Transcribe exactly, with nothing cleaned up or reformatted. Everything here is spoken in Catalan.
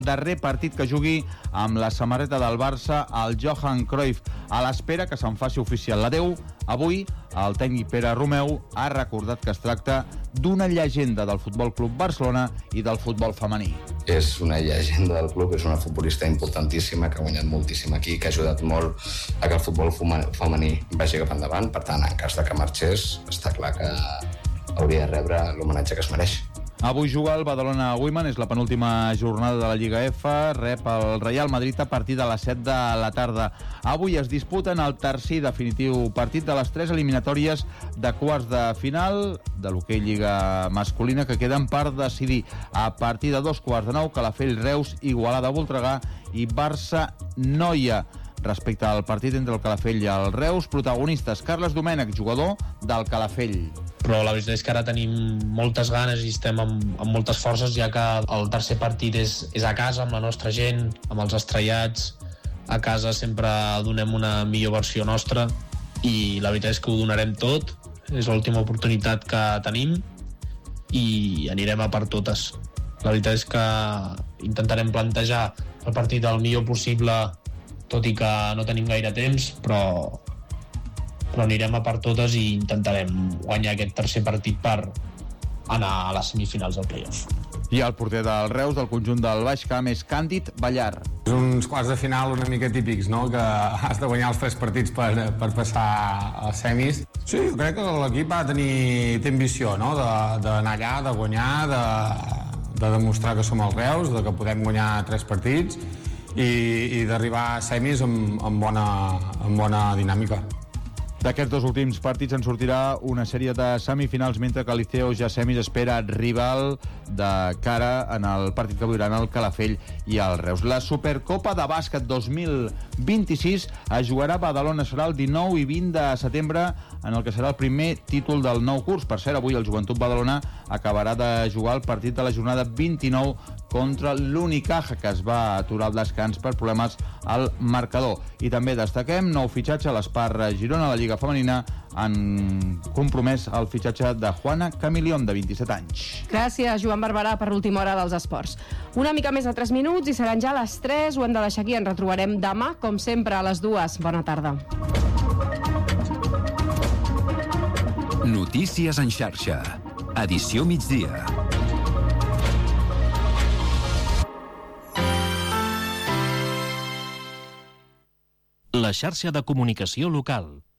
darrer partit que jugui amb la samarreta del Barça al Johan Cruyff, a l'espera que se'n faci oficial l'adeu. Avui, el tècnic Pere Romeu ha recordat que es tracta d'una llegenda del Futbol Club Barcelona i del futbol femení. És una llegenda del club, és una futbolista importantíssima que ha guanyat moltíssim aquí, que ha ajudat molt a que el futbol femení vagi cap endavant. Per tant, en cas de que marxés, està clar que hauria de rebre l'homenatge que es mereix. Avui juga el Badalona Women, és la penúltima jornada de la Lliga F, rep el Real Madrid a partir de les set de la tarda. Avui es disputen el tercer i definitiu partit de les tres eliminatòries de quarts de final de l'hoquei Lliga masculina que queden per decidir. A partir de dos quarts de nou, Calafell Reus, Igualada Voltregà i Barça Noia. Respecte al partit entre el Calafell i el Reus, protagonistes Carles Domènech, jugador del Calafell. Però la veritat és que ara tenim moltes ganes i estem amb, amb moltes forces, ja que el tercer partit és, és a casa, amb la nostra gent, amb els estrellats. A casa sempre donem una millor versió nostra i la veritat és que ho donarem tot. És l'última oportunitat que tenim i anirem a per totes. La veritat és que intentarem plantejar el partit el millor possible, tot i que no tenim gaire temps, però però anirem a per totes i intentarem guanyar aquest tercer partit per anar a les semifinals del playoff. I el porter del Reus, del conjunt del Baix Camp, és Càndid Ballar. És uns quarts de final una mica típics, no?, que has de guanyar els tres partits per, per passar a semis. Sí, jo crec que l'equip ha de tenir té ambició, no?, d'anar allà, de guanyar, de, de demostrar que som els Reus, de que podem guanyar tres partits i, i d'arribar a semis amb, amb, bona, amb bona dinàmica. D'aquests dos últims partits en sortirà una sèrie de semifinals, mentre que l'Iceo ja semis espera rival de cara en el partit que viuran el Calafell i el Reus. La Supercopa de Bàsquet dos mil vint-i-sis es jugarà a Badalona, serà el dinou i vint de setembre, en el que serà el primer títol del nou curs. Per cert, avui el Joventut Badalona acabarà de jugar el partit de la jornada vint-i-nou contra l'Unicaja, que es va aturar el descans per problemes al marcador. I també destaquem nou fitxatge a l'Espar Girona, a la Lliga Femenina, han compromès el fitxatge de Juana Camilión, de vint-i-set anys. Gràcies, Joan Barberà, per l'última hora dels esports. Una mica més de tres minuts i seran ja les tres, ho hem de deixar aquí, ens retrobarem demà, com sempre, a les dues. Bona tarda. Notícies en xarxa. Edició migdia. La xarxa de comunicació local.